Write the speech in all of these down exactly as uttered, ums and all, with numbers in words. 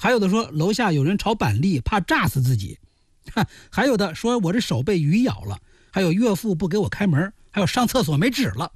还有的说楼下有人炒板栗，怕炸死自己，还有的说我这手被鱼咬了，还有岳父不给我开门，还有上厕所没纸了。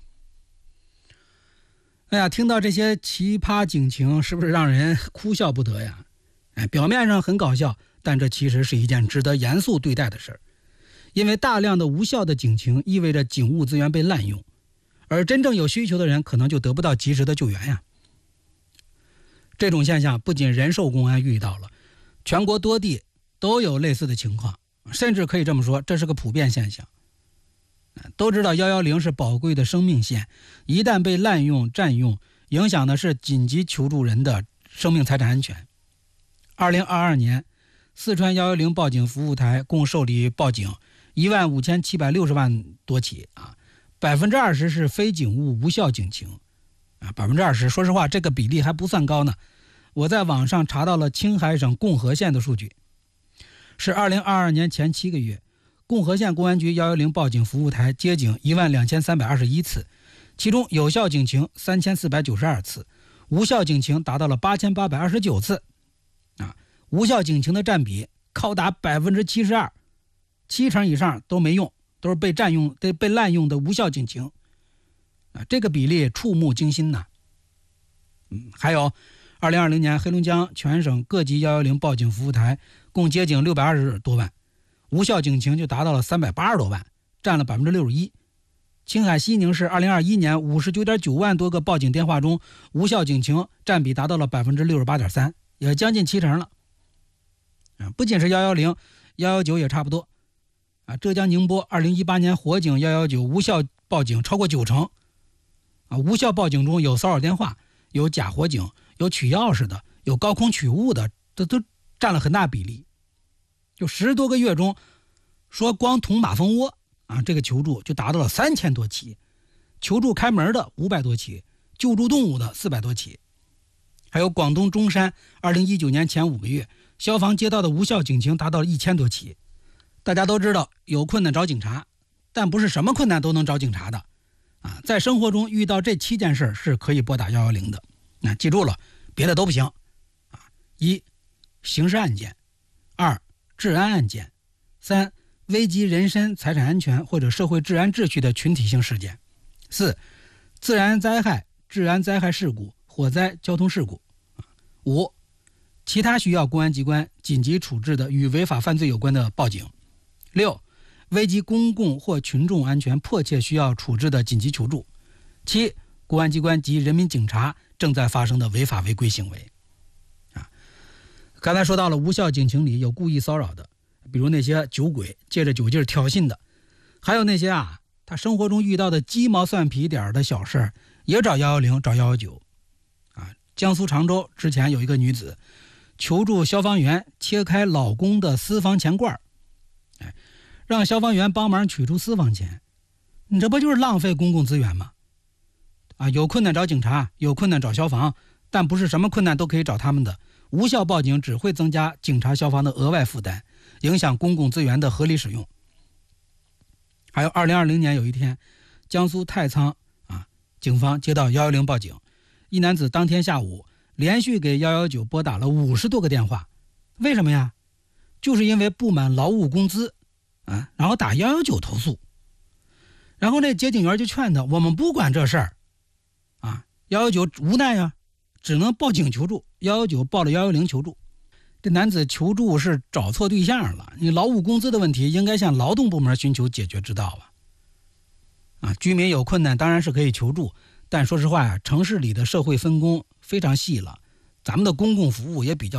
哎呀，听到这些奇葩警情，是不是让人哭笑不得呀？哎，表面上很搞笑，但这其实是一件值得严肃对待的事儿。因为大量的无效的警情意味着警务资源被滥用，而真正有需求的人可能就得不到及时的救援呀。这种现象不仅仁寿公安遇到了，全国多地都有类似的情况，甚至可以这么说，这是个普遍现象。都知道一一零是宝贵的生命线，一旦被滥用占用，影响的是紧急求助人的生命财产安全。二零二二年，四川一一零报警服务台共受理报警一万五千七百六十万多起啊，百分之二十是非警务无效警情啊，百分之二十，说实话这个比例还不算高呢。我在网上查到了青海省共和县的数据，是二零二二年前七个月。共和县公安局一一零报警服务台接警一万两千三百二十一次，其中有效警情三千四百九十二次，无效警情达到了八千八百二十九次。啊，无效警情的占比高达百分之七十二，七成以上都没用，都是被占用、被被滥用的无效警情。啊，这个比例触目惊心呐。嗯，还有，二零二零年黑龙江全省各级一一零报警服务台共接警六百二十多万。无效警情就达到了三百八十多万，占了百分之六十一。青海西宁市二零二一年五十九点九万多个报警电话中，无效警情占比达到了百分之六十八点三，也将近七成了。啊，不仅是一一零，一一九也差不多。啊，浙江宁波二零一八年火警一一九无效报警超过九成。啊，无效报警中有骚扰电话，有假火警，有取钥匙的，有高空取物的，这都占了很大比例。就十多个月中，说光捅马蜂窝啊，这个求助就达到了三千多起，求助开门的五百多起，救助动物的四百多起。还有广东中山二零一九年前五个月，消防接到的无效警情达到了一千多起。大家都知道有困难找警察，但不是什么困难都能找警察的啊，在生活中遇到这七件事是可以拨打一一零的。那记住了，别的都不行啊。一、刑事案件；二、治安案件；三、危及人身财产安全或者社会治安秩序的群体性事件；四、自然灾害、治安灾害事故、火灾、交通事故；五、其他需要公安机关紧急处置的与违法犯罪有关的报警；六、危及公共或群众安全迫切需要处置的紧急求助；七、公安机关及人民警察正在发生的违法违规行为。刚才说到了无效警情里有故意骚扰的，比如那些酒鬼借着酒劲挑衅的，还有那些啊他生活中遇到的鸡毛蒜皮点的小事也找一一零找一一九。啊，江苏常州之前有一个女子求助消防员切开老公的私房钱罐，哎，让消防员帮忙取出私房钱，你这不就是浪费公共资源吗？啊，有困难找警察，有困难找消防，但不是什么困难都可以找他们的。无效报警只会增加警察消防的额外负担，影响公共资源的合理使用。还有二零二零年有一天，江苏太仓啊，警方接到一一零报警，一男子当天下午连续给一一九拨打了五十多个电话，为什么呀？就是因为不满劳务工资啊，然后打一一九投诉。然后那接警员就劝他，我们不管这事儿啊，一一九无奈呀，只能报警求助，一一九报了一一零求助。这男子求助是找错对象了，你劳务工资的问题应该向劳动部门寻求解决之道啊。啊，居民有困难当然是可以求助，但说实话呀，城市里的社会分工非常细了，咱们的公共服务也比较